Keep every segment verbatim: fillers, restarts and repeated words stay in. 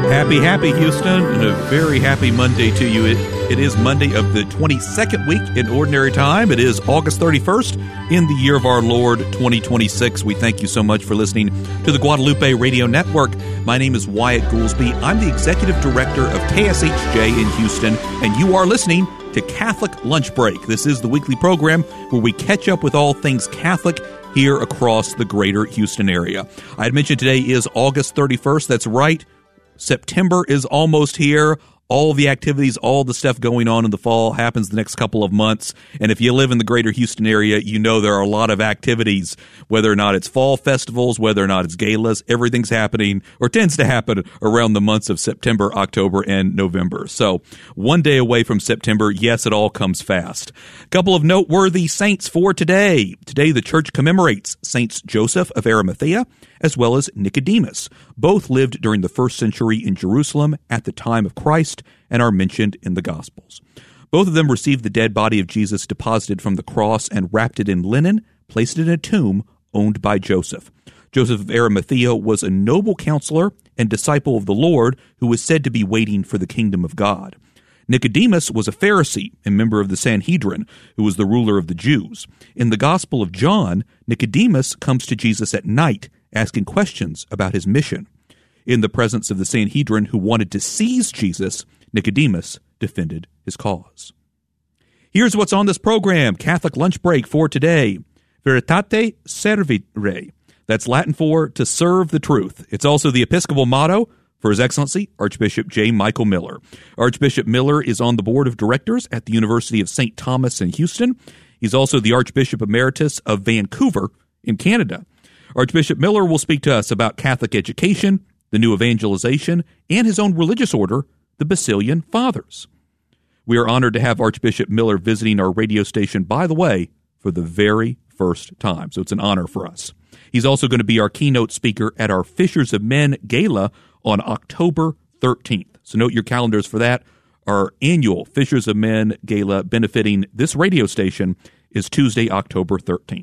Happy, happy Houston, and a very happy Monday to you. It, it is Monday of the twenty-second week in Ordinary Time. It is August thirty-first in the year of our Lord, twenty twenty-six. We thank you so much for listening to the Guadalupe Radio Network. My name is Wyatt Goolsby. I'm the Executive Director of K S H J in Houston, and you are listening to Catholic Lunch Break. This is the weekly program where we catch up with all things Catholic here across the greater Houston area. I had mentioned today is August thirty-first. That's right. September is almost here. All the activities, all the stuff going on in the fall happens the next couple of months. And if you live in the greater Houston area, you know there are a lot of activities, whether or not it's fall festivals, whether or not it's galas, everything's happening or tends to happen around the months of September, October, and November. So one day away from September, yes, it all comes fast. A couple of noteworthy saints for today. Today, the church commemorates Saints Joseph of Arimathea as well as Nicodemus. Both lived during the first century in Jerusalem at the time of Christ and are mentioned in the Gospels. Both of them received the dead body of Jesus deposited from the cross and wrapped it in linen, placed it in a tomb owned by Joseph. Joseph of Arimathea was a noble counselor and disciple of the Lord who was said to be waiting for the kingdom of God. Nicodemus was a Pharisee and member of the Sanhedrin, who was the ruler of the Jews. In the Gospel of John, Nicodemus comes to Jesus at night asking questions about his mission. In the presence of the Sanhedrin who wanted to seize Jesus, Nicodemus defended his cause. Here's what's on this program, Catholic Lunch Break for today. Veritate servire. That's Latin for to serve the truth. It's also the Episcopal motto for His Excellency, Archbishop J. Michael Miller. Archbishop Miller is on the board of directors at the University of Saint Thomas in Houston. He's also the Archbishop Emeritus of Vancouver in Canada. Archbishop Miller will speak to us about Catholic education, the new evangelization, and his own religious order, the Basilian Fathers. We are honored to have Archbishop Miller visiting our radio station, by the way, for the very first time, so it's an honor for us. He's also going to be our keynote speaker at our Fishers of Men Gala on October thirteenth. So note your calendars for that. Our annual Fishers of Men Gala benefiting this radio station is Tuesday, October thirteenth.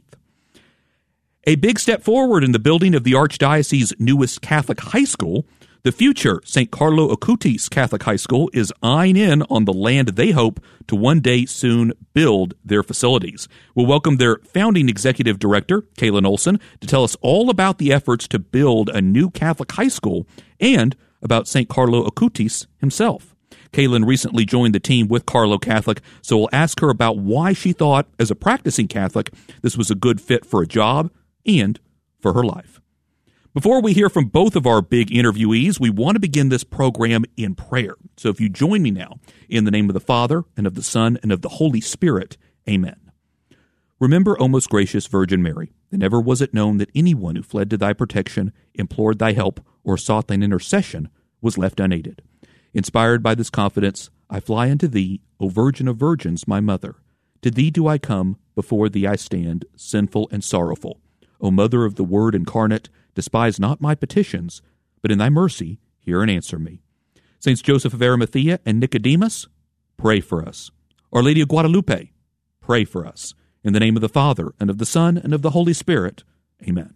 A big step forward in the building of the Archdiocese's newest Catholic high school. The future Saint Carlo Acutis Catholic High School is eyeing in on the land they hope to one day soon build their facilities. We'll welcome their founding executive director, Kaylin Olson, to tell us all about the efforts to build a new Catholic high school and about Saint Carlo Acutis himself. Kaylin recently joined the team with Carlo Catholic, so we'll ask her about why she thought, as a practicing Catholic, this was a good fit for a job and for her life. Before we hear from both of our big interviewees, we want to begin this program in prayer. So if you join me now, in the name of the Father, and of the Son, and of the Holy Spirit, amen. Remember, O most gracious Virgin Mary, that never was it known that anyone who fled to thy protection, implored thy help, or sought thine intercession was left unaided. Inspired by this confidence, I fly unto thee, O Virgin of Virgins, my mother. To thee do I come, before thee I stand, sinful and sorrowful. O Mother of the Word incarnate, despise not my petitions, but in thy mercy hear and answer me. Saints Joseph of Arimathea and Nicodemus, pray for us. Our Lady of Guadalupe, pray for us. In the name of the Father, and of the Son, and of the Holy Spirit, amen.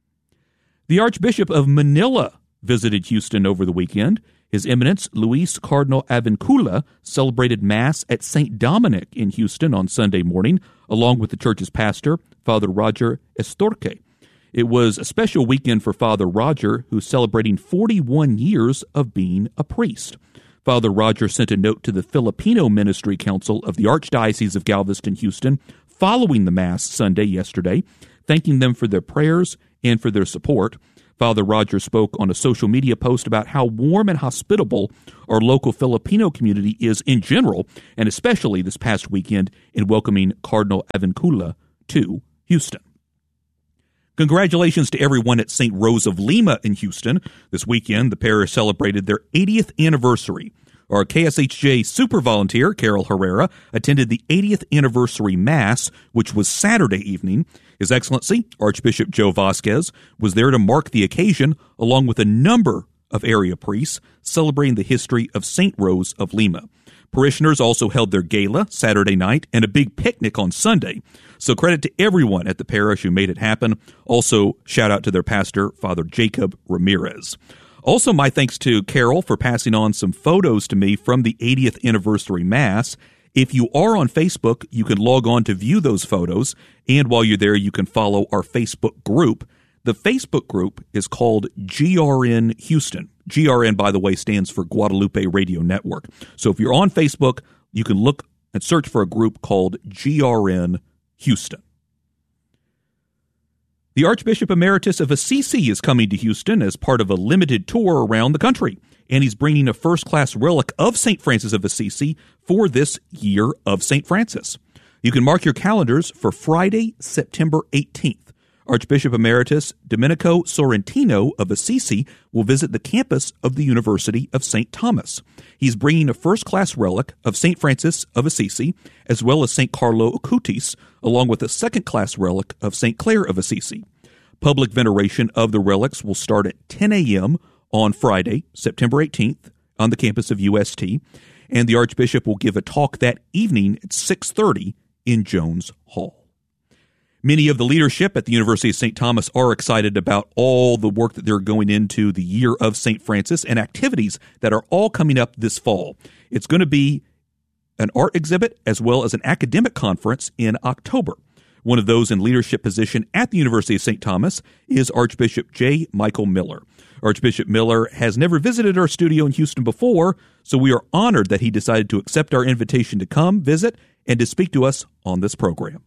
The Archbishop of Manila visited Houston over the weekend. His Eminence, Luis Cardinal Avincula, celebrated Mass at Saint Dominic in Houston on Sunday morning, along with the church's pastor, Father Roger Estorque. It was a special weekend for Father Roger, who's celebrating forty-one years of being a priest. Father Roger sent a note to the Filipino Ministry Council of the Archdiocese of Galveston-Houston following the Mass Sunday yesterday, thanking them for their prayers and for their support. Father Roger spoke on a social media post about how warm and hospitable our local Filipino community is in general, and especially this past weekend in welcoming Cardinal Avincula to Houston. Congratulations to everyone at Saint Rose of Lima in Houston. This weekend, the parish celebrated their eightieth anniversary. Our K S H J super volunteer, Carol Herrera, attended the eightieth anniversary Mass, which was Saturday evening. His Excellency, Archbishop Joe Vasquez, was there to mark the occasion, along with a number of area priests, celebrating the history of Saint Rose of Lima. Parishioners also held their gala Saturday night and a big picnic on Sunday. So credit to everyone at the parish who made it happen. Also, shout out to their pastor, Father Jacob Ramirez. Also, my thanks to Carol for passing on some photos to me from the eightieth anniversary Mass. If you are on Facebook, you can log on to view those photos, and while you're there, you can follow our Facebook group. The Facebook group is called G R N Houston. G R N, by the way, stands for Guadalupe Radio Network. So if you're on Facebook, you can look and search for a group called G R N Houston. The Archbishop Emeritus of Assisi is coming to Houston as part of a limited tour around the country, and he's bringing a first-class relic of Saint Francis of Assisi for this year of Saint Francis. You can mark your calendars for Friday, September eighteenth. Archbishop Emeritus Domenico Sorrentino of Assisi will visit the campus of the University of Saint Thomas. He's bringing a first-class relic of Saint Francis of Assisi, as well as Saint Carlo Acutis, along with a second-class relic of Saint Clare of Assisi. Public veneration of the relics will start at ten a.m. on Friday, September eighteenth, on the campus of U S T, and the Archbishop will give a talk that evening at six thirty in Jones Hall. Many of the leadership at the University of Saint Thomas are excited about all the work that they're going into the year of Saint Francis and activities that are all coming up this fall. It's going to be an art exhibit as well as an academic conference in October. One of those in leadership position at the University of Saint Thomas is Archbishop J. Michael Miller. Archbishop Miller has never visited our studio in Houston before, so we are honored that he decided to accept our invitation to come visit and to speak to us on this program.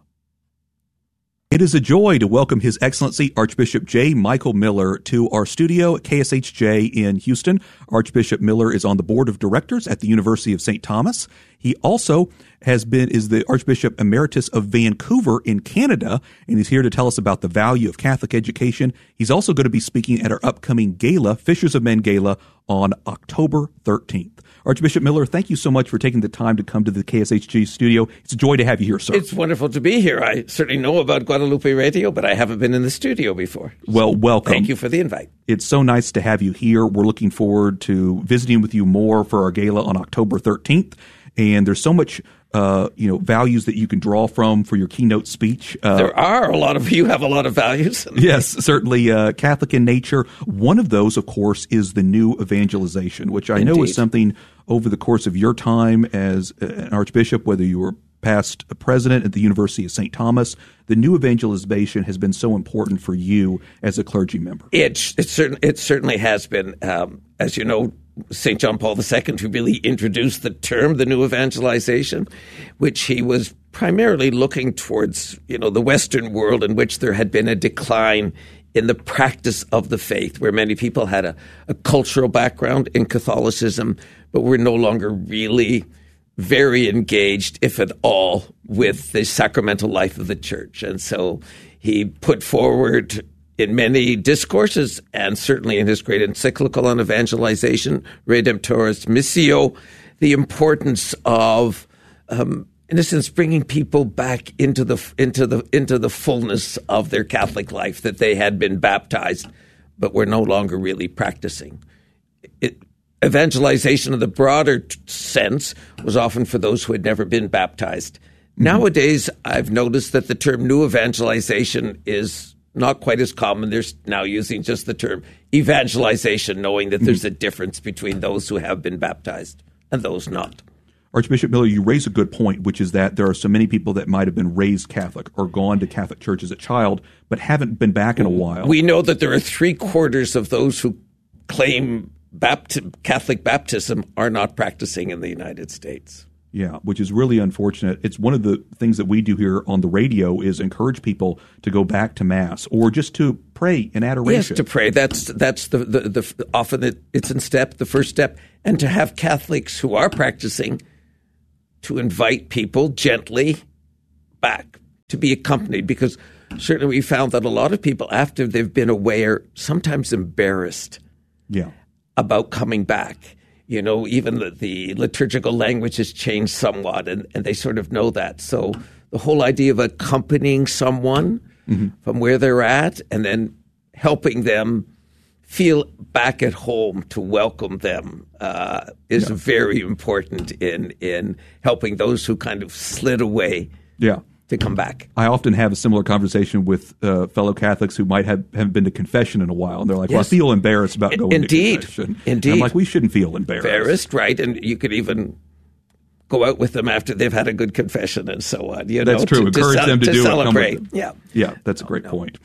It is a joy to welcome His Excellency Archbishop J. Michael Miller to our studio at K S H J in Houston. Archbishop Miller is on the board of directors at the University of Saint Thomas. He also has been is the Archbishop Emeritus of Vancouver in Canada, and he's here to tell us about the value of Catholic education. He's also going to be speaking at our upcoming gala, Fishers of Men Gala, on October thirteenth. Archbishop Miller, thank you so much for taking the time to come to the K S H G studio. It's a joy to have you here, sir. It's wonderful to be here. I certainly know about Guadalupe Radio, but I haven't been in the studio before. Well, so welcome. Thank you for the invite. It's so nice to have you here. We're looking forward to visiting with you more for our gala on October thirteenth. And there's so much, uh, you know, values that you can draw from for your keynote speech. Uh, there are a lot of you have a lot of values. Yes, certainly uh, Catholic in nature. One of those, of course, is the new evangelization, which I Indeed. know is something over the course of your time as an archbishop, whether you were past president at the University of Saint Thomas, the new evangelization has been so important for you as a clergy member. It it, certain, it certainly has been. Um, as you know, Saint John Paul the Second, who really introduced the term, the new evangelization, which he was primarily looking towards, you know, the Western world in which there had been a decline in the practice of the faith, where many people had a, a cultural background in Catholicism, but were no longer really very engaged, if at all, with the sacramental life of the church. And so he put forward in many discourses, and certainly in his great encyclical on evangelization, Redemptoris Missio, the importance of, um, in a sense, bringing people back into the into the into the fullness of their Catholic life that they had been baptized, but were no longer really practicing. It, evangelization in the broader t- sense was often for those who had never been baptized. Mm-hmm. Nowadays, I've noticed that the term new evangelization is not quite as common. They're now using just the term evangelization, knowing that there's a difference between those who have been baptized and those not. Archbishop Miller, you raise a good point, which is that there are so many people that might have been raised Catholic or gone to Catholic church as a child, but haven't been back in a while. We know that there are three quarters of those who claim bapti- Catholic baptism are not practicing in the United States. Yeah, which is really unfortunate. It's one of the things that we do here on the radio is encourage people to go back to Mass or just to pray in adoration. Yes, to pray. That's that's the, the, the often it, it's in step, the first step, and to have Catholics who are practicing to invite people gently back to be accompanied, because certainly we found that a lot of people, after they've been away, are sometimes embarrassed yeah. about coming back. You know, even the, the liturgical language has changed somewhat, and, and they sort of know that. So the whole idea of accompanying someone mm-hmm. from where they're at and then helping them feel back at home to welcome them uh, is yeah. very important in, in helping those who kind of slid away. Yeah. to come back. I often have a similar conversation with uh, fellow Catholics who might have, haven't been to confession in a while, and they're like, well, Yes. I feel embarrassed about going Indeed. to confession. Indeed. And I'm like, we shouldn't feel embarrassed. Embarrassed, right? And you could even go out with them after they've had a good confession and so on. You That's know, true. To, Encourage to, them to, to do celebrate. it. Come with Yeah. Yeah, that's a No, great no. point.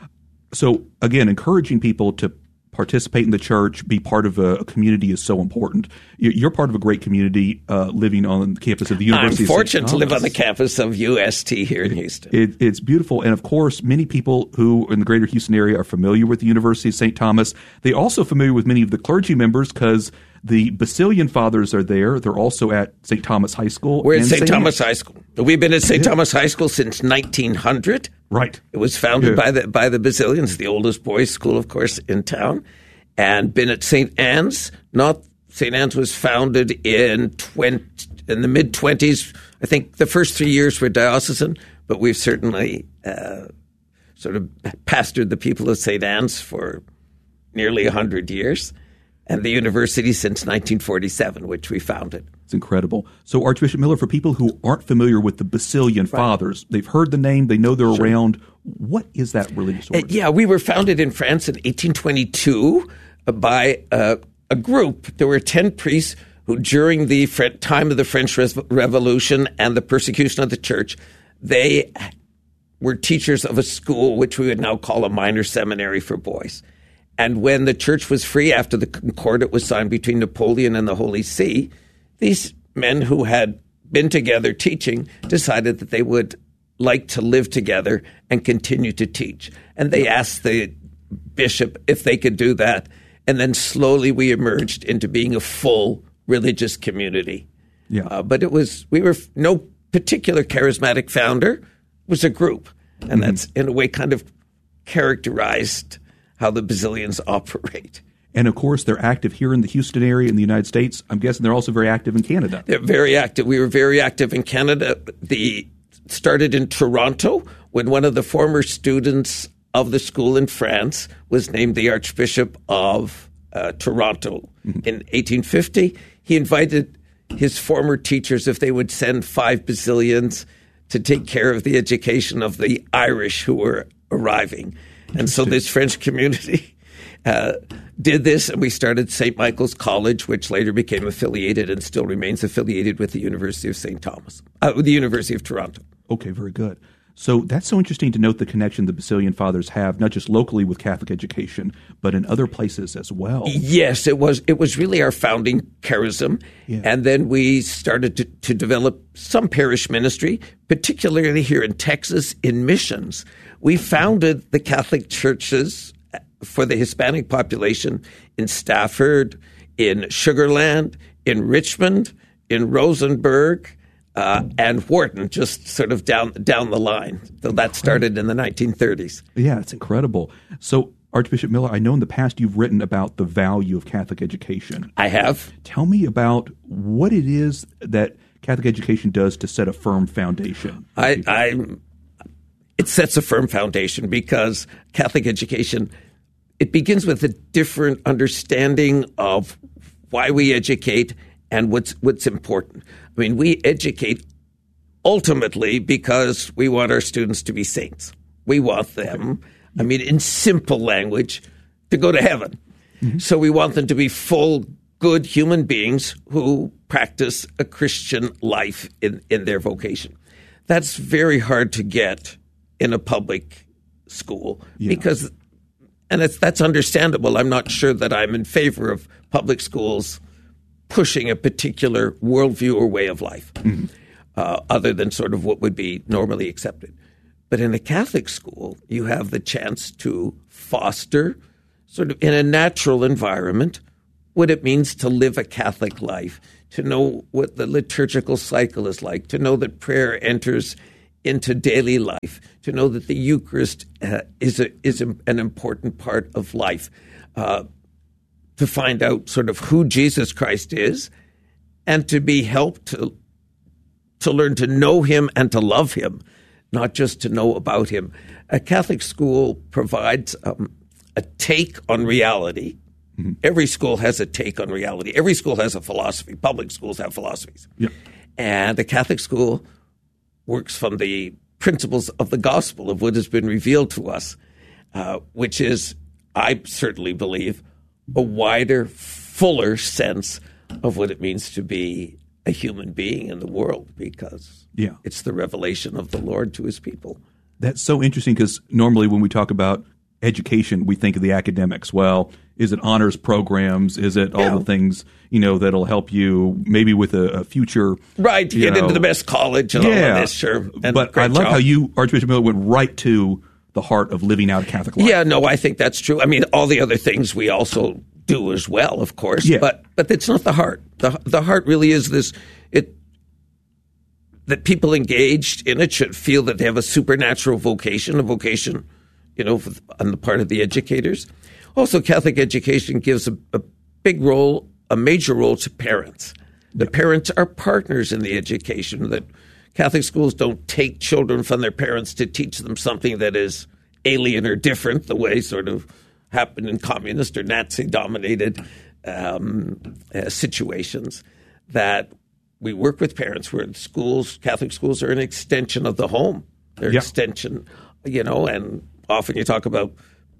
So, again, encouraging people to participate in the church, be part of a, a community is so important. You- You're part of a great community uh, living on the campus of the University I'm of Saint fortunate to live on Thomas. the campus of U S T here in Houston. It, it's beautiful. And of course, many people who in the greater Houston area are familiar with the University of Saint Thomas. They're also familiar with many of the clergy members because the Basilian Fathers are there. They're also at Saint Thomas High School. We're at and Saint Thomas Anne's. High School. We've been at Saint Thomas High School since nineteen hundred. Right. It was founded Yeah. by the by the Basilians, the oldest boys' school, of course, in town, and been at Saint Anne's. Not Saint Anne's was founded in twenty, in the mid twenties. I think the first three years were diocesan, but we've certainly uh, sort of pastored the people of Saint Anne's for nearly a hundred years, and the university since nineteen forty-seven, which we founded. It's incredible. So, Archbishop Miller, for people who aren't familiar with the Basilian Fathers, they've heard the name, they know they're around. What is that religious Uh, order? yeah, we were founded in France in eighteen twenty-two by uh, a group. There were ten priests who, during the Fre- time of the French Res- Revolution and the persecution of the church, they were teachers of a school which we would now call a minor seminary for boys. And when the church was free after the Concordat was signed between Napoleon and the Holy See, these men who had been together teaching decided that they would like to live together and continue to teach. And they asked the bishop if they could do that. And then slowly we emerged into being a full religious community. Yeah. Uh, but it was, we were no particular charismatic founder. It was a group. And that's in a way kind of characterized how the Basilians operate. And of course, they're active here in the Houston area in the United States. I'm guessing they're also very active in Canada. They're very active. We were very active in Canada. The started in Toronto when one of the former students of the school in France was named the Archbishop of uh, Toronto in eighteen fifty. He invited his former teachers if they would send five Basilians to take care of the education of the Irish who were arriving. And so this French community uh, did this, and we started Saint Michael's College, which later became affiliated and still remains affiliated with the University of Saint Thomas, uh, with the University of Toronto. Okay, very good. So that's so interesting to note the connection the Basilian Fathers have, not just locally with Catholic education, but in other places as well. Yes, it was. It was really our founding charism, Yeah. and then we started to, to develop some parish ministry, particularly here in Texas in missions. We founded the Catholic churches for the Hispanic population in Stafford, in Sugar Land, in Richmond, in Rosenberg, uh, and Wharton, just sort of down down the line. So that started in the nineteen thirties. Yeah, it's incredible. So, Archbishop Miller, I know in the past you've written about the value of Catholic education. I have. Tell me about what it is that Catholic education does to set a firm foundation. I, I it sets a firm foundation because Catholic education, it begins with a different understanding of why we educate and what's what's important. I mean, we educate ultimately because we want our students to be saints. We want them, I mean, in simple language, to go to heaven. Mm-hmm. So we want them to be full, good human beings who practice a Christian life in, in their vocation. That's very hard to get in a public school Yeah. because, and it's, that's understandable. I'm not sure that I'm in favor of public schools pushing a particular worldview or way of life, mm-hmm. uh, other than sort of what would be normally accepted. But in a Catholic school, you have the chance to foster, sort of in a natural environment, what it means to live a Catholic life, to know what the liturgical cycle is like, to know that prayer enters into daily life, to know that the Eucharist uh, is a, is a, an important part of life, uh, to find out sort of who Jesus Christ is, and to be helped to to learn to know him and to love him, not just to know about him. A Catholic school provides um, a take on reality. Mm-hmm. Every school has a take on reality. Every school has a philosophy. Public schools have philosophies. Yep. And the Catholic school works from the principles of the gospel, of what has been revealed to us, uh, which is, I certainly believe, a wider, fuller sense of what it means to be a human being in the world, because yeah. it's the revelation of the Lord to his people. That's so interesting, because normally when we talk about education, we think of the academics. Well, is it honors programs? Is it all yeah. the things, you know, that'll help you maybe with a, a future? Right, to get know, into the best college and yeah, all of this, sure. And but I love job. how you, Archbishop Miller, went right to the heart of living out a Catholic life. Yeah, no, I think that's true. I mean, all the other things we also do as well, of course, yeah. but but it's not the heart. The the heart really is this, it that people engaged in it should feel that they have a supernatural vocation, a vocation, you know, on the part of the educators. Also, Catholic education gives a, a big role, a major role to parents. The yeah. parents are partners in the education. That Catholic schools don't take children from their parents to teach them something that is alien or different, the way sort of happened in communist or Nazi-dominated um, uh, situations. That we work with parents where schools, Catholic schools, are an extension of the home. They're an yeah. extension, you know, and often you talk about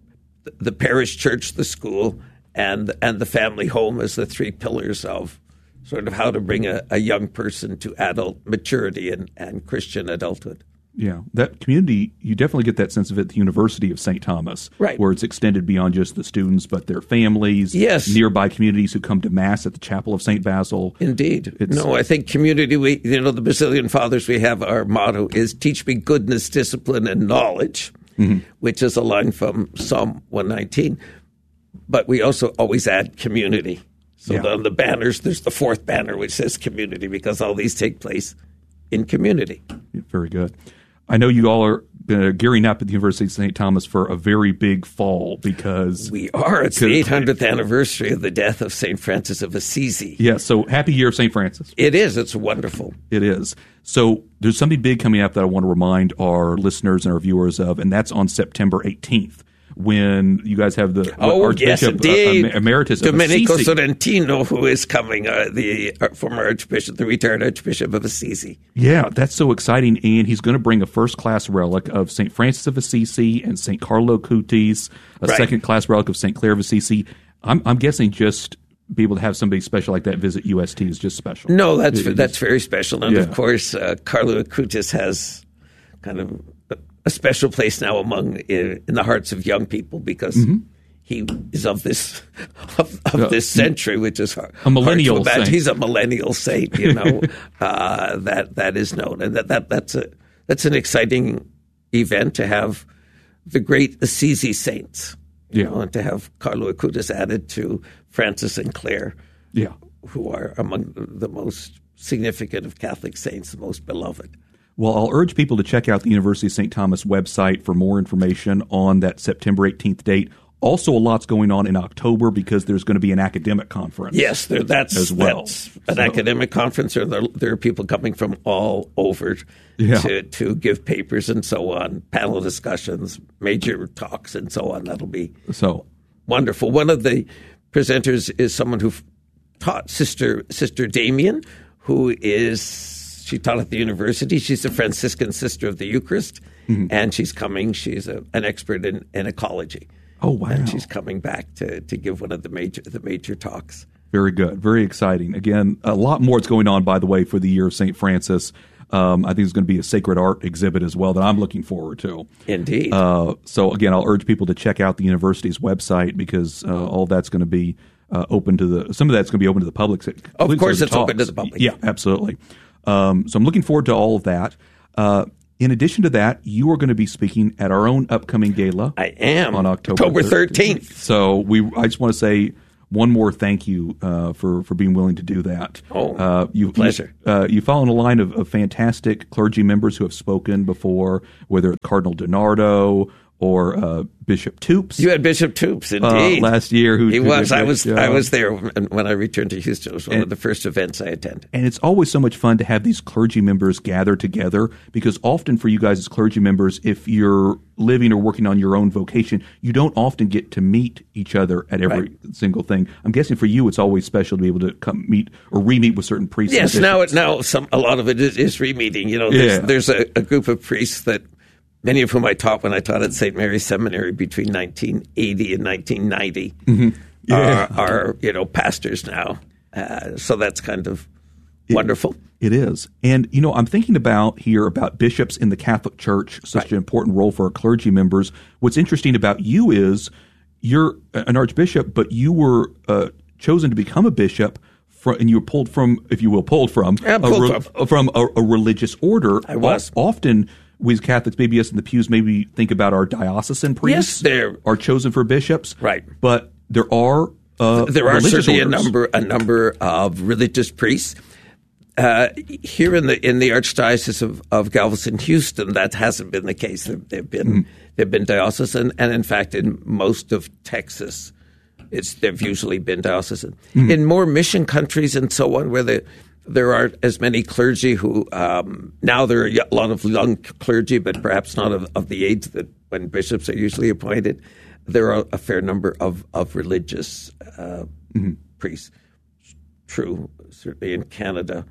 the parish church, the school, and and the family home as the three pillars of sort of how to bring a, a young person to adult maturity and, and Christian adulthood. Yeah, that community, you definitely get that sense of it at the University of Saint Thomas, right. where it's extended beyond just the students, but their families, yes. nearby communities who come to Mass at the Chapel of Saint Basil. Indeed. It's, no, I think community, we, you know, the Basilian Fathers, we have our motto is teach me goodness, discipline, and knowledge, mm-hmm. which is a line from Psalm one nineteen. But we also always add community. So yeah. on the banners, there's the fourth banner, which says community, because all these take place in community. Very good. I know you all are uh, gearing up at the University of Saint Thomas for a very big fall, because we are. It's the eight hundredth anniversary of the death of Saint Francis of Assisi. Yeah, so happy year of Saint Francis. It is. It's wonderful. It is. So there's something big coming up that I want to remind our listeners and our viewers of, and that's on September eighteenth. When you guys have the oh, Archbishop yes, uh, Emeritus Domenico of Assisi. Sorrentino, who is coming, uh, the uh, former Archbishop, the retired Archbishop of Assisi. Yeah, that's so exciting. And he's going to bring a first-class relic of Saint Francis of Assisi and Saint Carlo Acutis, a right. second-class relic of Saint Clare of Assisi. I'm, I'm guessing just be able to have somebody special like that visit U S T is just special. No, that's it, that's very special. And, yeah. of course, uh, Carlo Acutis has kind of a special place now among in, in the hearts of young people, because mm-hmm. he is of this of, of uh, this century, which is hard, a millennial hard to imagine. saint. He's a millennial saint, you know, uh, that that is known, and that, that that's a that's an exciting event to have the great Assisi saints, you yeah. know, and to have Carlo Acutis added to Francis and Clare, yeah, who are among the most significant of Catholic saints, the most beloved. Well, I'll urge people to check out the University of Saint Thomas website for more information on that September eighteenth date. Also, a lot's going on in October, because there's going to be an academic conference. Yes, there, that's, as well. that's an so. academic conference. Or there, there are people coming from all over yeah. to, to give papers and so on, panel discussions, major talks and so on. That'll be so wonderful. One of the presenters is someone who taught Sister Sister Damien, who is... She taught at the university. She's a Franciscan Sister of the Eucharist, mm-hmm. and she's coming. She's a, an expert in, in ecology. Oh, wow. And she's coming back to, to give one of the major the major talks. Very good. Very exciting. Again, a lot more is going on, by the way, for the year of Saint Francis. Um, I think there's going to be a sacred art exhibit as well that I'm looking forward to. Indeed. Uh, so, again, I'll urge people to check out the university's website, because uh, all that's going to be uh, open to the – some of that's going to be open to the public. Of course it's open to the public. Yeah, absolutely. Um, so I'm looking forward to all of that. Uh, in addition to that, you are going to be speaking at our own upcoming gala. I am. On October, October thirteenth. So we, I just want to say one more thank you uh, for, for being willing to do that. Oh, uh, you, pleasure. You, uh, you follow in a line of, of fantastic clergy members who have spoken before, whether it's Cardinal DiNardo or uh, Bishop Toops. You had Bishop Toops, indeed. Uh, last year. Who, he who was. I was job. I was there when I returned to Houston. It was one and, of the first events I attended. And it's always so much fun to have these clergy members gather together, because often for you guys as clergy members, if you're living or working on your own vocation, you don't often get to meet each other at every right. single thing. I'm guessing for you it's always special to be able to come meet or re-meet with certain priests. Yes, now, it, now some, a lot of it is, is re-meeting. You know, there's, yeah. there's a, a group of priests that many of whom I taught when I taught at Saint Mary's Seminary between nineteen eighty and nineteen ninety mm-hmm. yeah. are, are, you know, pastors now. Uh, so that's kind of it, wonderful. It is. And, you know, I'm thinking about here about bishops in the Catholic Church, such right. an important role for our clergy members. What's interesting about you is you're an archbishop, but you were uh, chosen to become a bishop, from, and you were pulled from, if you will, pulled from, yeah, pulled a, re- from. from a, a religious order. I was. O- often we as Catholics, maybe us in the pews, maybe think about our diocesan priests yes, are chosen for bishops. Right. But there are uh, There are certainly orders. a number a number of religious priests. Uh, here in the in the Archdiocese of, of Galveston, Houston, that hasn't been the case. There, they've been mm-hmm. they've been diocesan, and in fact, in most of Texas, it's they've usually been diocesan. Mm-hmm. In more mission countries and so on, where the there aren't as many clergy who um, now there are a lot of young clergy, but perhaps not of, of the age that when bishops are usually appointed. There are a fair number of of religious uh, mm-hmm. priests. True, certainly in Canada.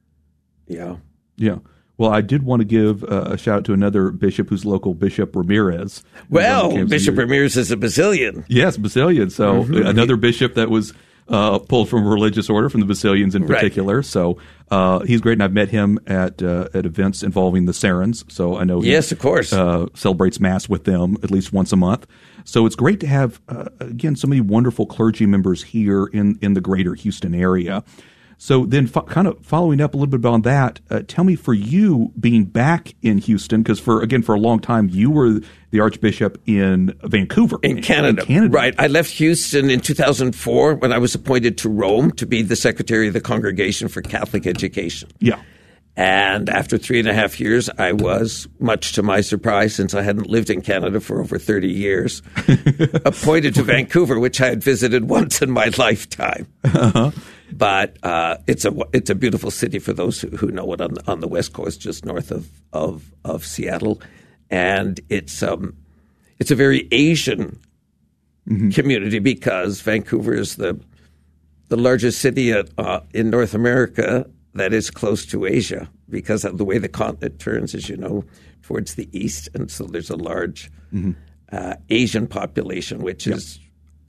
Yeah. Yeah. Well, I did want to give uh, a shout out to another bishop who's local, Bishop Ramirez. Well, Bishop Ramirez is a Basilian. Yes, Basilian. So mm-hmm. another bishop that was uh, pulled from a religious order, from the Basilians in particular. Right. So uh, he's great, and I've met him at uh, at events involving the Sarens. So I know he yes, of course. Uh, celebrates Mass with them at least once a month. So it's great to have, uh, again, so many wonderful clergy members here in, in the greater Houston area. So then fo- kind of following up a little bit on that, uh, tell me, for you being back in Houston, because for again, for a long time, you were the Archbishop in Vancouver. In Canada. In Canada. Right. I left Houston in two thousand four when I was appointed to Rome to be the Secretary of the Congregation for Catholic Education. Yeah. And after three and a half years, I was, much to my surprise, since I hadn't lived in Canada for over thirty years, appointed to Vancouver, which I had visited once in my lifetime. Uh-huh. But uh, it's a it's a beautiful city for those who, who know it on the, on the West Coast, just north of of, of Seattle, and it's um it's a very Asian mm-hmm. community, because Vancouver is the the largest city at, uh, in North America that is close to Asia, because of the way the continent turns, as you know, towards the east, and so there's a large mm-hmm. uh, Asian population which yep. is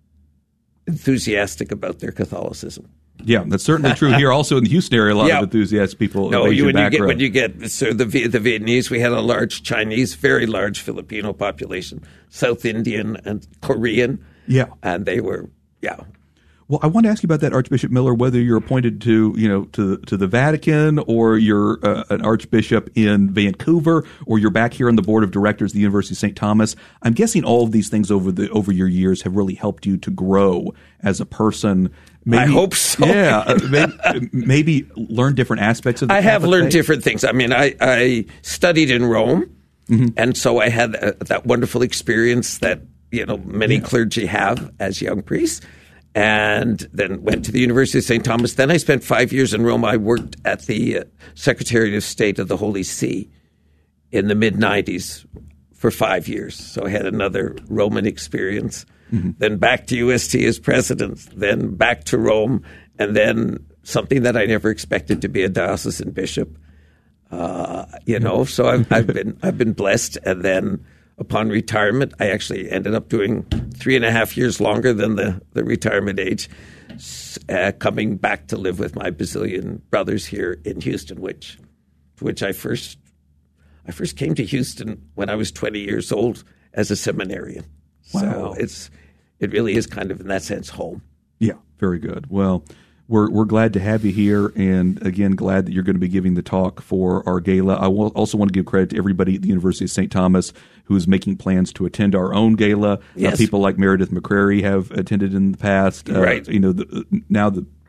enthusiastic about their Catholicism. Yeah, that's certainly true here. Also in the Houston area, a lot yeah. of enthusiastic people. No, of you, Asian when you get background. when you get so the the Vietnamese, we had a large Chinese, very large Filipino population, South Indian and Korean. Yeah, and they were yeah. Well, I want to ask you about that, Archbishop Miller. Whether you're appointed to you know to to the Vatican, or you're uh, an archbishop in Vancouver, or you're back here on the board of directors of the University of Saint Thomas. I'm guessing all of these things over the over your years have really helped you to grow as a person. Maybe, I hope so. Yeah, uh, maybe, maybe learn different aspects of the I Catholic have learned faith. different things. I mean, I, I studied in Rome, mm-hmm. and so I had uh, that wonderful experience that you know many yeah. clergy have as young priests, and then went to the University of Saint Thomas. Then I spent five years in Rome. I worked at the uh, Secretariat of State of the Holy See in the mid nineties for five years. So I had another Roman experience. Mm-hmm. Then back to U S T as president, then back to Rome, and then something that I never expected to be a diocesan bishop. Uh, you know, so I've, I've been I've been blessed. And then upon retirement, I actually ended up doing three and a half years longer than the, the retirement age, uh, coming back to live with my Basilian brothers here in Houston, which which I first I first came to Houston when I was twenty years old as a seminarian. Wow. So it's it really is kind of in that sense home. Yeah, very good. Well, we're we're glad to have you here, and again, glad that you're going to be giving the talk for our gala. I will also want to give credit to everybody at the University of Saint Thomas who is making plans to attend our own gala. Yes. Uh, people like Meredith McCrary have attended in the past. Uh, right. You know, the, now the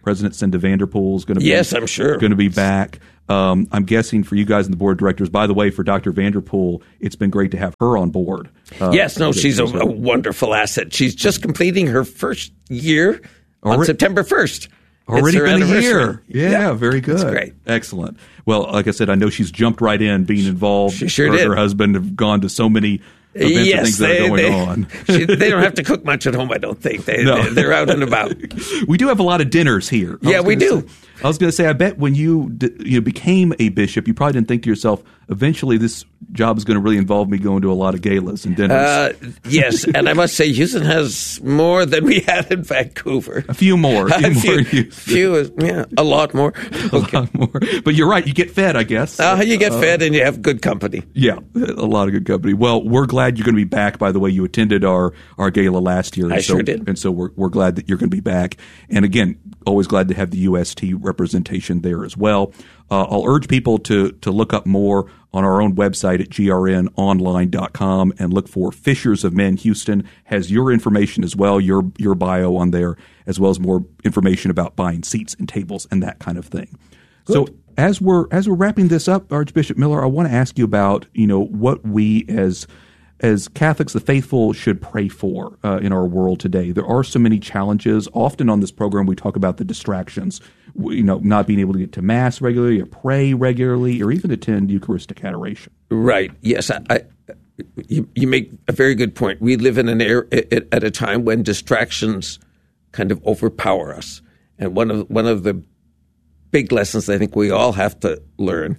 President Cinda Vanderpool is going to be yes, I'm sure going to be back. Um, I'm guessing for you guys in the board of directors. By the way, for Doctor Vanderpool, it's been great to have her on board. Uh, yes, no, she's a, a wonderful asset. She's just completing her first year on Already, September first. Already been a year. Yeah, yeah, very good. That's great. Excellent. Well, like I said, I know she's jumped right in, being involved. She sure her, did. Her husband have gone to so many events yes, and things they, that are going they, on. she, they don't have to cook much at home, I don't think. They, no. they, they're out and about. We do have a lot of dinners here. Yeah, we do. Say, I was going to say, I bet when you you know, became a bishop, you probably didn't think to yourself, eventually this job is going to really involve me going to a lot of galas and dinners. Uh, yes, and I must say, Houston has more than we had in Vancouver. A few more. A few, a few, more few is, yeah, a lot more. A okay. lot more. But you're right, you get fed, I guess. Uh, you get uh, fed and you have good company. Yeah, a lot of good company. Well, we're glad you're going to be back. By the way, you attended our, our gala last year. I so, sure did. And so we're, we're glad that you're going to be back. And again, always glad to have the U S T representation there as well. Uh, I'll urge people to to look up more on our own website at g r n online dot com and look for Fishers of Men Houston. Has your information as well, your your bio on there, as well as more information about buying seats and tables and that kind of thing. Good. So as we're as we're wrapping this up, Archbishop Miller, I want to ask you about you know what we as as Catholics, the faithful, should pray for uh, in our world today. There are so many challenges. Often on this program, we talk about the distractions, you know, not being able to get to Mass regularly or pray regularly or even attend Eucharistic adoration. Right. Yes. I, I, you, you make a very good point. We live in an era at a time when distractions kind of overpower us. And one of one of the big lessons I think we all have to learn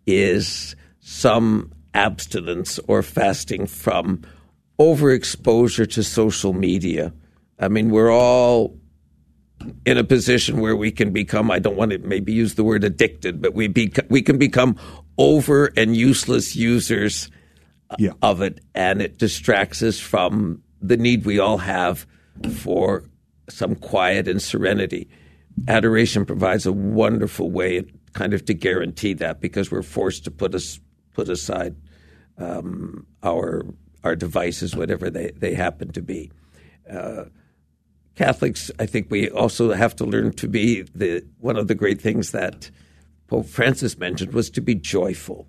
is some abstinence or fasting from overexposure to social media. I mean, we're all in a position where we can become, I don't want to maybe use the word addicted, but we be, we can become over and useless users yeah. of it, and it distracts us from the need we all have for some quiet and serenity. Adoration provides a wonderful way kind of to guarantee that, because we're forced to put us put aside um, our our devices, whatever they, they happen to be. Uh, Catholics, I think we also have to learn to be the one of the great things that Pope Francis mentioned was to be joyful.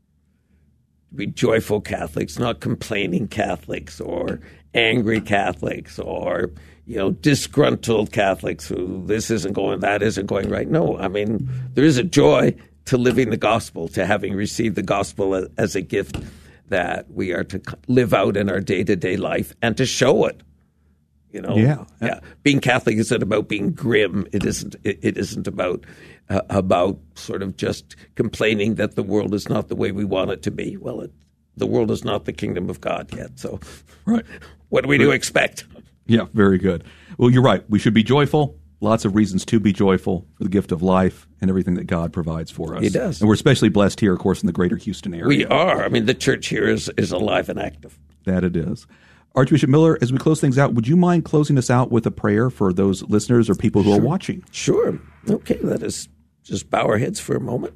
To be joyful Catholics, not complaining Catholics or angry Catholics or you know disgruntled Catholics who this isn't going, that isn't going right. No, I mean there is a joy to living the gospel, to having received the gospel as a gift that we are to live out in our day-to-day life and to show it. You know, yeah, yeah. Being Catholic isn't about being grim. It isn't. It, it isn't about uh, about sort of just complaining that the world is not the way we want it to be. Well, it, the world is not the kingdom of God yet. So, right. What do we do expect? Yeah, very good. Well, you're right. We should be joyful. Lots of reasons to be joyful for the gift of life and everything that God provides for us. He does. And we're especially blessed here, of course, in the greater Houston area. We are. I mean, the church here is, is alive and active. That it is. Archbishop Miller, as we close things out, would you mind closing us out with a prayer for those listeners or people who sure. are watching? Sure. Okay, let us just bow our heads for a moment.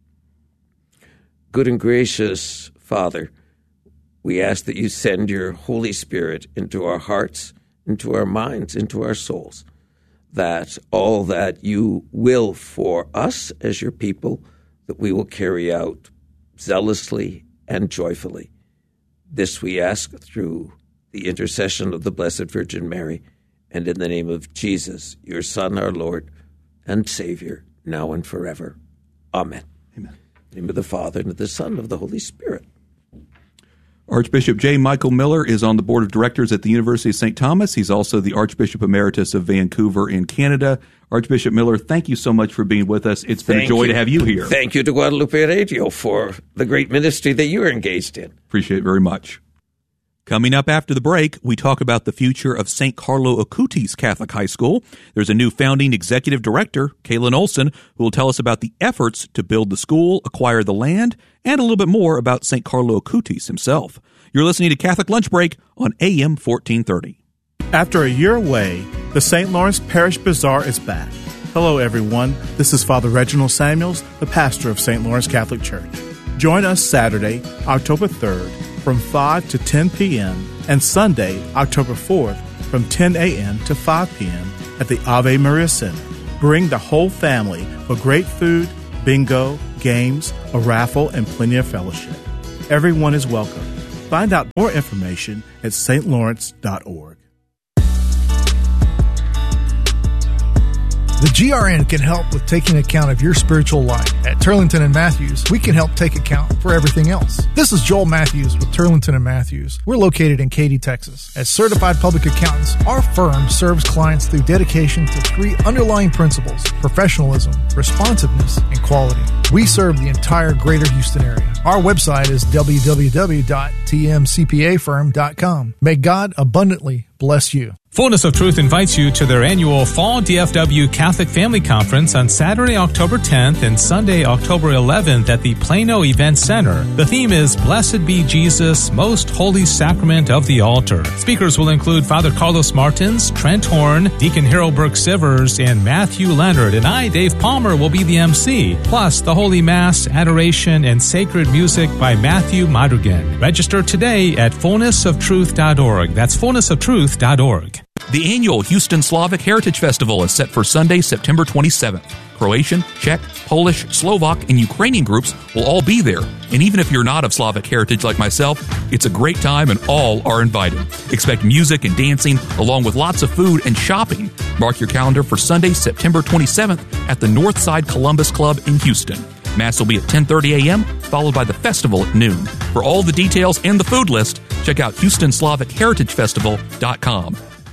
Good and gracious Father, we ask that you send your Holy Spirit into our hearts, into our minds, into our souls, that all that you will for us as your people, that we will carry out zealously and joyfully. This we ask through the intercession of the Blessed Virgin Mary, and in the name of Jesus, your Son, our Lord and Savior, now and forever. Amen. Amen. In the name of the Father, and of the Son, and of the Holy Spirit. Archbishop J. Michael Miller is on the board of directors at the University of Saint Thomas. He's also the Archbishop Emeritus of Vancouver in Canada. Archbishop Miller, thank you so much for being with us. It's been thank a joy you. to have you here. Thank you to Guadalupe Radio for the great ministry that you are engaged in. Appreciate it very much. Coming up after the break, we talk about the future of Saint Carlo Acutis Catholic High School. There's a new founding executive director, Kaylin Olson, who will tell us about the efforts to build the school, acquire the land, and a little bit more about Saint Carlo Acutis himself. You're listening to Catholic Lunch Break on A M fourteen thirty. After a year away, the Saint Lawrence Parish Bazaar is back. Hello, everyone. This is Father Reginald Samuels, the pastor of Saint Lawrence Catholic Church. Join us Saturday, October third, from five to ten p.m., and Sunday, October fourth, from ten a.m. to five p.m. at the Ave Maria Center. Bring the whole family for great food, bingo, games, a raffle, and plenty of fellowship. Everyone is welcome. Find out more information at s t lawrence dot org. The G R N can help with taking account of your spiritual life. At Turlington and Matthews, we can help take account for everything else. This is Joel Matthews with Turlington and Matthews. We're located in Katy, Texas. As certified public accountants, our firm serves clients through dedication to three underlying principles: professionalism, responsiveness, and quality. We serve the entire greater Houston area. Our website is w w w dot t m c p a firm dot com. May God abundantly bless you. Fullness of Truth invites you to their annual Fall D F W Catholic Family Conference on Saturday, October tenth and Sunday, October eleventh at the Plano Event Center. The theme is Blessed be Jesus, Most Holy Sacrament of the Altar. Speakers will include Father Carlos Martins, Trent Horn, Deacon Harold Burke-Sivers, and Matthew Leonard, and I, Dave Palmer, will be the M C. Plus, the Holy Mass, adoration, and sacred music by Matthew Madrigan. Register today at fullness of truth dot org. That's fullness of truth dot org. The annual Houston Slavic Heritage Festival is set for Sunday, September twenty-seventh. Croatian, Czech, Polish, Slovak, and Ukrainian groups will all be there. And even if you're not of Slavic heritage like myself, it's a great time and all are invited. Expect music and dancing along with lots of food and shopping. Mark your calendar for Sunday, September twenty-seventh at the Northside Columbus Club in Houston. Mass will be at ten thirty a.m., followed by the festival at noon. For all the details and the food list, check out Houston Slavic Heritage Festival dot com.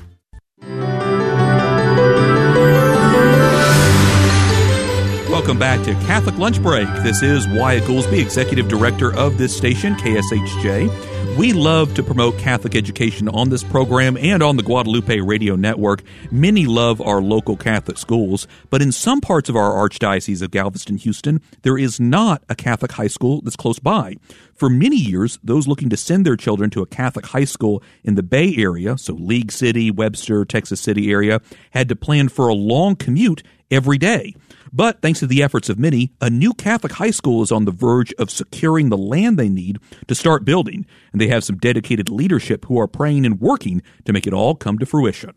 Welcome back to Catholic Lunch Break. This is Wyatt Goolsby, Executive Director of this station, K S H J. We love to promote Catholic education on this program and on the Guadalupe Radio Network. Many love our local Catholic schools, but in some parts of our Archdiocese of Galveston-Houston, there is not a Catholic high school that's close by. For many years, those looking to send their children to a Catholic high school in the Bay Area, so League City, Webster, Texas City area, had to plan for a long commute every day. But thanks to the efforts of many, a new Catholic high school is on the verge of securing the land they need to start building, and they have some dedicated leadership who are praying and working to make it all come to fruition.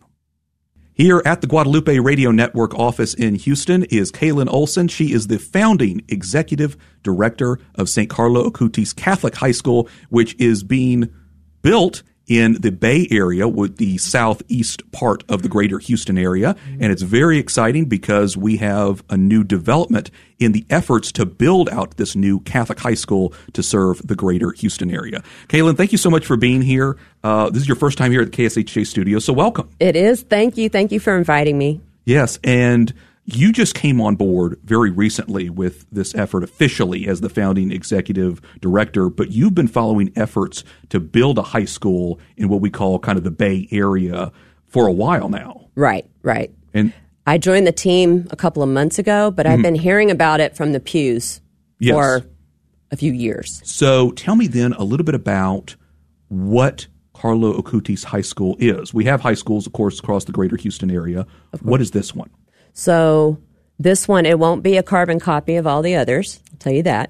Here at the Guadalupe Radio Network office in Houston is Kaylin Olson. She is the founding executive director of Saint Carlo Acutis Catholic High School, which is being built in the Bay Area with the southeast part of the greater Houston area. And it's very exciting because we have a new development in the efforts to build out this new Catholic high school to serve the greater Houston area. Kaylin, thank you so much for being here. Uh, this is your first time here at the K S H J studio, so welcome. It is. Thank you. Thank you for inviting me. Yes, and you just came on board very recently with this effort officially as the founding executive director, but you've been following efforts to build a high school in what we call kind of the Bay Area for a while now. Right, right. And I joined the team a couple of months ago, but I've mm-hmm. been hearing about it from the pews yes. for a few years. So tell me then a little bit about what Carlo Acutis High School is. We have high schools, of course, across the greater Houston area. What is this one? So this one, it won't be a carbon copy of all the others. I'll tell you that.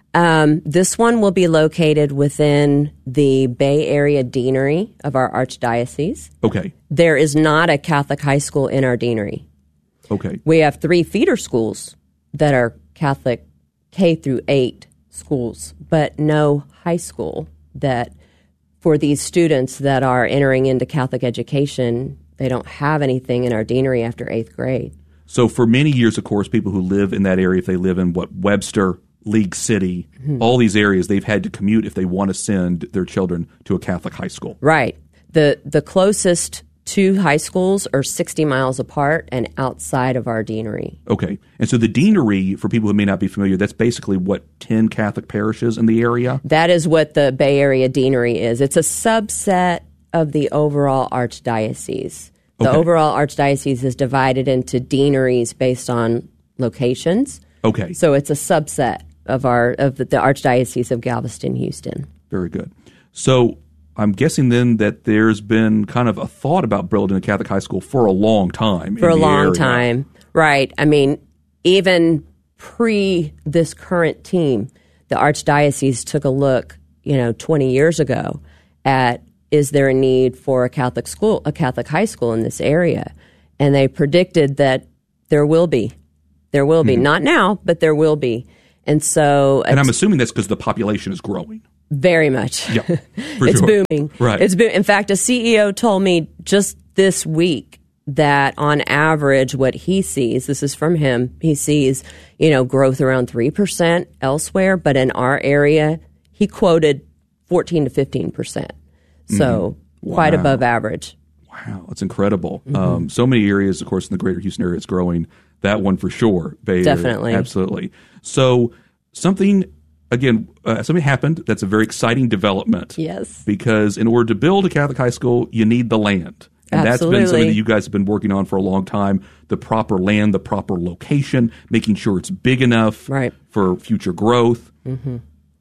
Um, this one will be located within the Bay Area Deanery of our Archdiocese. Okay. There is not a Catholic high school in our deanery. Okay. We have three feeder schools that are Catholic K through eight schools, but no high school that for these students that are entering into Catholic education, they don't have anything in our deanery after eighth grade. So for many years, of course, people who live in that area, if they live in what Webster, League City, mm-hmm. all these areas, they've had to commute if they want to send their children to a Catholic high school. Right. The the closest two high schools are sixty miles apart and outside of our deanery. Okay. And so the deanery, for people who may not be familiar, that's basically what, ten Catholic parishes in the area? That is what the Bay Area Deanery is. It's a subset of the overall Archdiocese. The okay. overall Archdiocese is divided into deaneries based on locations. Okay. So it's a subset of our of the, the Archdiocese of Galveston-Houston. Very good. So I'm guessing then that there's been kind of a thought about building a Catholic high school for a long time. For a long area. time. Right. I mean, even pre this current team, the Archdiocese took a look, you know, twenty years ago at, is there a need for a Catholic school, a Catholic high school in this area? And they predicted that There will be. There will be. Mm-hmm. Not now, but there will be. And so... And I'm assuming that's because the population is growing. Very much. Yeah, it's sure. booming. Right. It's bo- In fact, a C E O told me just this week that on average what he sees, this is from him, he sees, you know, growth around three percent elsewhere, but in our area, he quoted fourteen to fifteen percent. So mm-hmm. quite wow. above average. Wow, that's incredible. Mm-hmm. Um, so many areas, of course, in the greater Houston area, it's growing. That one for sure. Bay Definitely. Area, absolutely. So something, again, uh, something happened that's a very exciting development. Yes. Because in order to build a Catholic high school, you need the land. And Absolutely. That's been something that you guys have been working on for a long time. The proper land, the proper location, making sure it's big enough right. for future growth. Mm-hmm.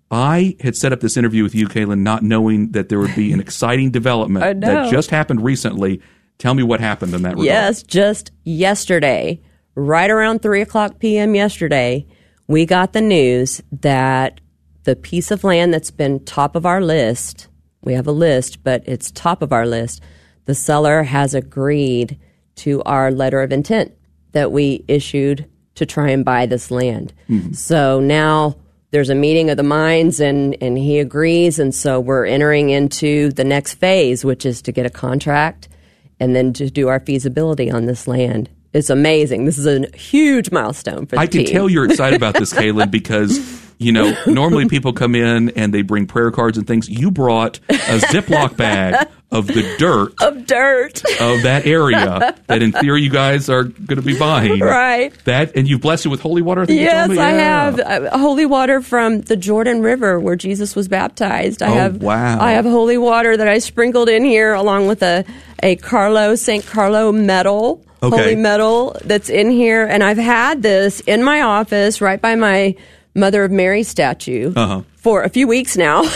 I had set up this interview with you, Kaylin, not knowing that there would be an exciting development that just happened recently. Tell me what happened in that regard. Yes, just yesterday, right around three o'clock p.m. yesterday, we got the news that the piece of land that's been top of our list, we have a list, but it's top of our list, the seller has agreed to our letter of intent that we issued to try and buy this land. Mm-hmm. So now there's a meeting of the minds, and, and he agrees, and so we're entering into the next phase, which is to get a contract and then to do our feasibility on this land. It's amazing. This is a huge milestone for the I team. can tell you're excited about this, Kaylin, because, you know, normally people come in and they bring prayer cards and things. You brought a Ziploc bag of the dirt. Of dirt. Of that area that, in theory, you guys are going to be buying. Right. That, and you've blessed it with holy water, I think Yes, you told me? I Yeah. have uh, holy water from the Jordan River where Jesus was baptized. I Oh, have, wow. I have holy water that I sprinkled in here along with a, a Carlo, Saint Carlo medal. Okay. Holy medal that's in here, and I've had this in my office right by my Mother of Mary statue uh-huh. for a few weeks now.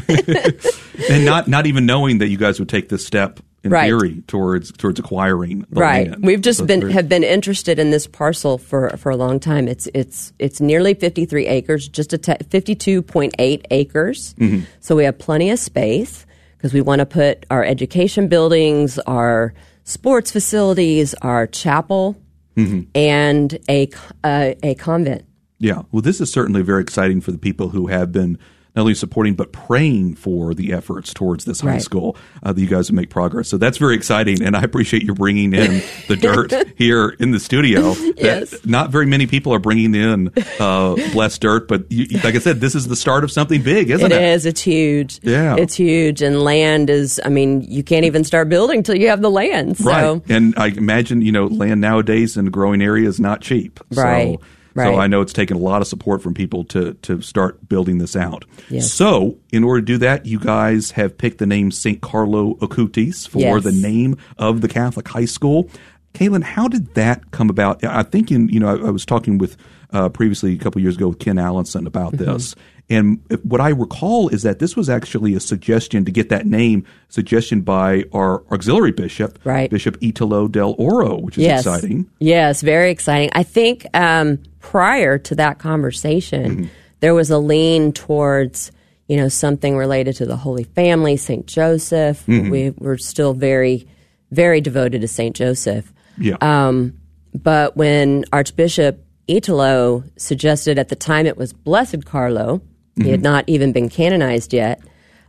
And not not even knowing that you guys would take this step in Right. theory towards towards acquiring the Right. land. We've just So been very- have been interested in this parcel for, for a long time. It's it's it's nearly fifty-three acres, just a te- fifty-two point eight acres. Mm-hmm. So we have plenty of space because we want to put our education buildings, our sports facilities, our chapel, mm-hmm. and a, uh, a convent. Yeah. Well, this is certainly very exciting for the people who have been not only supporting but praying for the efforts towards this high Right. school uh, that you guys would make progress. So that's very exciting, and I appreciate you bringing in the dirt here in the studio. Yes. That not very many people are bringing in uh, blessed dirt, but you, like I said, this is the start of something big, isn't it? It is. It's huge. Yeah. It's huge. And land is, I mean, you can't even start building till you have the land. So. Right. And I imagine, you know, land nowadays in a growing area is not cheap. Right. So, Right. So I know it's taken a lot of support from people to to start building this out. Yes. So in order to do that, you guys have picked the name Saint Carlo Acutis for Yes. the name of the Catholic high school. Kaylin, how did that come about? I think, in, you know, I, I was talking with uh, previously a couple years ago with Ken Allenson about Mm-hmm. this. And what I recall is that this was actually a suggestion to get that name, suggestion by our auxiliary bishop, Right. Bishop Italo del Oro, which is yes. exciting. Yes, very exciting. I think um, prior to that conversation, mm-hmm. there was a lean towards, you know, something related to the Holy Family, Saint Joseph. Mm-hmm. We were still very, very devoted to Saint Joseph. Yeah. Um, but when Archbishop Italo suggested, at the time it was Blessed Carlo, mm-hmm. he had not even been canonized yet,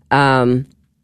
um,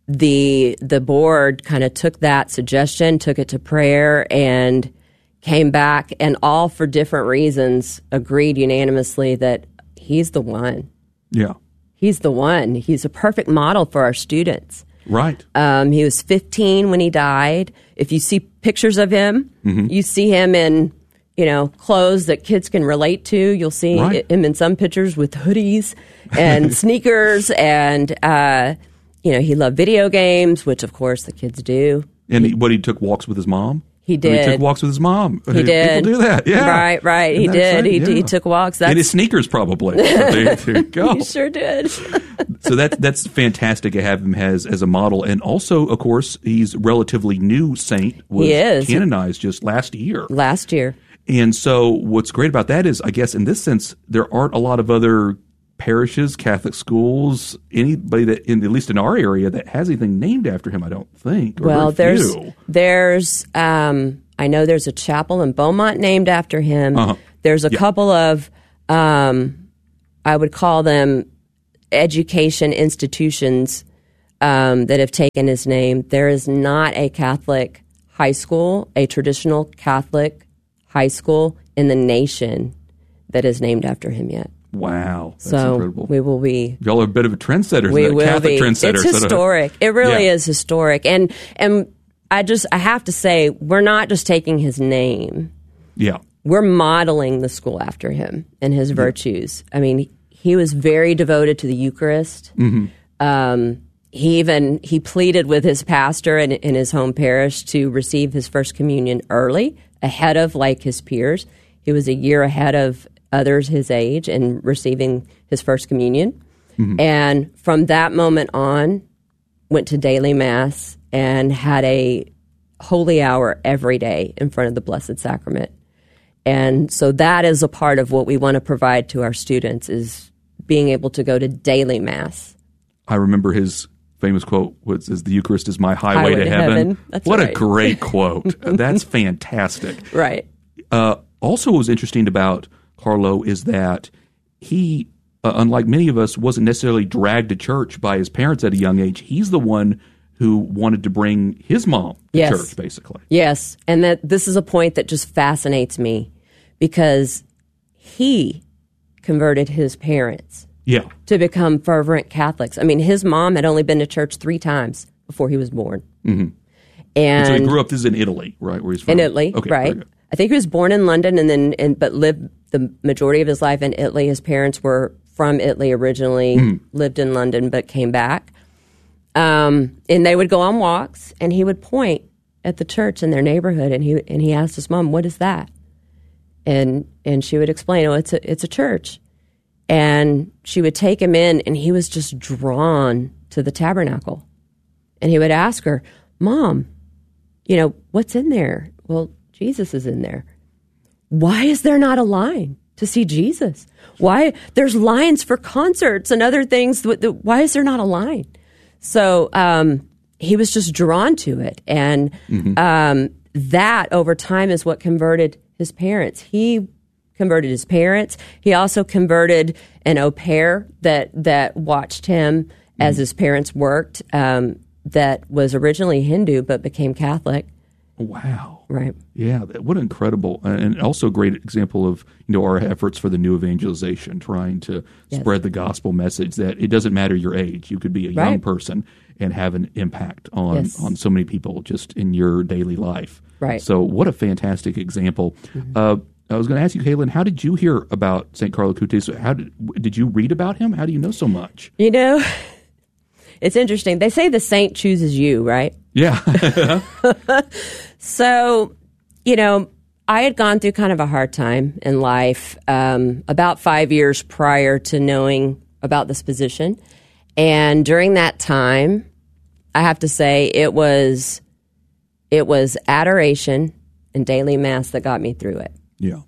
the the board kind of took that suggestion, took it to prayer, and came back, and all for different reasons agreed unanimously that he's the one. Yeah. He's the one. He's a perfect model for our students. Right. Um, he was fifteen when he died. If you see pictures of him, mm-hmm. you see him in, you know, clothes that kids can relate to. You'll see right. him in some pictures with hoodies and sneakers, and uh, you know, he loved video games, which of course the kids do. And he, what, he took walks with his mom? He did. I mean, he took walks with his mom. He did. People do that. Yeah. Right, right. Isn't he that did. He, exciting? he Yeah. took walks. That's, in his sneakers, probably. there, there you go. He sure did. So that that's fantastic to have him as as a model, and also, of course, he's a relatively new saint. Was He is. canonized just last year. Last year. And so, what's great about that is, I guess, in this sense, there aren't a lot of other parishes, Catholic schools, anybody that, in, at least in our area, that has anything named after him. I don't think. Or Well, very there's few. there's um, I know there's a chapel in Beaumont named after him. Uh-huh. There's a Yeah. couple of, um, I would call them education institutions um, that have taken his name. There is not a Catholic high school, a traditional Catholic high school in the nation that is named after him yet. Wow. That's so incredible. we will be. Y'all are a bit of a trendsetter. We a will Catholic be. trendsetter. It's so to- historic. It really Yeah. is historic. And and I just I have to say, we're not just taking his name. Yeah. We're modeling the school after him and his virtues. I mean, he was very devoted to the Eucharist. Mm-hmm. Um, he even he pleaded with his pastor in, in his home parish to receive his first communion early, ahead of like his peers. He was a year ahead of others his age in receiving his first communion. Mm-hmm. And from that moment on, went to daily mass and had a holy hour every day in front of the Blessed Sacrament. And so that is a part of what we want to provide to our students, is being able to go to daily mass. I remember his famous quote, which says, "The Eucharist is my highway, Highway to, to heaven." heaven. That's what right. a great quote. That's fantastic. Right. Uh, also, what was interesting about Carlo is that he, uh, unlike many of us, wasn't necessarily dragged to church by his parents at a young age. He's the one who wanted to bring his mom to Yes. church, basically. Yes. And that this is a point that just fascinates me, because he converted his parents Yeah. to become fervent Catholics. I mean, his mom had only been to church three times before he was born. Mm-hmm. And so he grew up, this is in Italy, right? Where he's from? in Italy, Okay, right? very good. I think he was born in London and then, and, but lived the majority of his life in Italy. His parents were from Italy originally, Mm-hmm. lived in London, but came back. Um, and they would go on walks, and he would point at the church in their neighborhood, and he and he asked his mom, "What is that?" And and she would explain, "Oh, it's a it's a church." And she would take him in, and he was just drawn to the tabernacle. And he would ask her, "Mom, you know, what's in there?" "Well, Jesus is in there." "Why is there not a line to see Jesus? Why there's lines for concerts and other things? Why is there not a line?" So um, he was just drawn to it, and mm-hmm. um, that over time is what converted his parents. He converted his parents. He also converted an au pair that that watched him mm-hmm. as his parents worked. Um, that was originally Hindu but became Catholic. Wow. Right. Yeah, that, what an incredible, and also a great example of, you know, our efforts for the new evangelization, trying to yes. spread the gospel message that it doesn't matter your age. You could be a young right. person and have an impact on, yes. on so many people just in your daily life. Right. So what a fantastic example. Mm-hmm. Uh, I was going to ask you, Kaylin, how did you hear about Saint Carlo Acutis? How did, did you read about him? How do you know so much? You know, it's interesting. They say the saint chooses you, right? Yeah. So, you know, I had gone through kind of a hard time in life um, about five years prior to knowing about this position. And during that time, I have to say it was it was adoration and daily mass that got me through it. Yeah.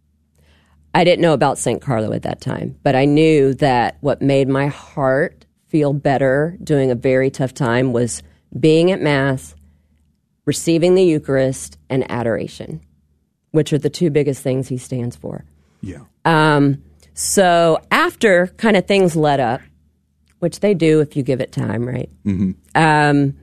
I didn't know about Saint Carlo at that time, but I knew that what made my heart feel better during a very tough time was being at mass, receiving the Eucharist, and adoration, which are the two biggest things he stands for. Yeah. Um, so after kind of things let up, which they do if you give it time, right? Mm-hmm. Um,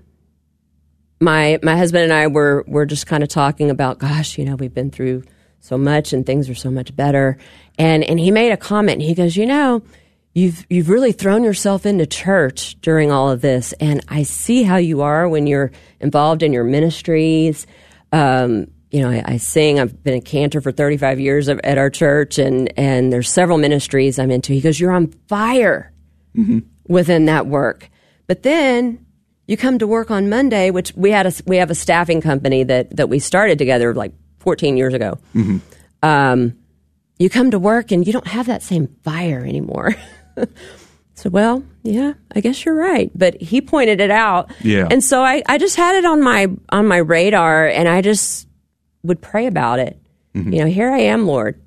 my my husband and I were were just kind of talking about, gosh, you know, we've been through so much and things are so much better. And and he made a comment. And he goes, you know, You've you've really thrown yourself into church during all of this, and I see how you are when you're involved in your ministries. Um, you know, I, I sing. I've been a cantor for thirty-five years at our church, and and there's several ministries I'm into. He goes, "You're on fire mm-hmm. within that work." But then you come to work on Monday, which we had a we have a staffing company that that we started together like fourteen years ago. Mm-hmm. Um, you come to work and you don't have that same fire anymore. So, well, yeah, I guess you're right. But he pointed it out. Yeah. And so I, I just had it on my on my radar, and I just would pray about it. Mm-hmm. You know, here I am, Lord.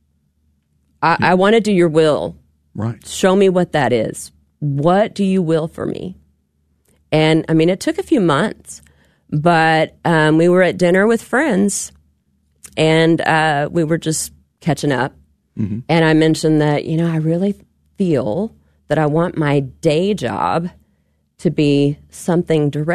I, yeah. I want to do your will. Right. Show me what that is. What do you will for me? And, I mean, it took a few months. But um, we were at dinner with friends, and uh, we were just catching up. Mm-hmm. And I mentioned that, you know, I really feel that I want my day job to be something direct.